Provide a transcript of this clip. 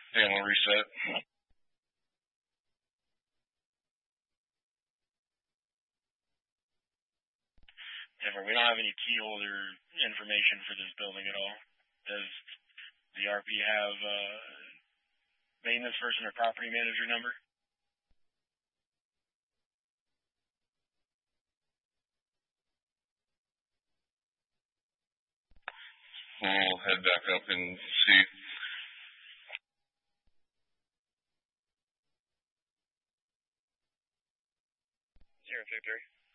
Panel reset. Different. We don't have any key holder information for this building at all. Does the RP have maintenance person or property manager number? We'll head back up and see. 023.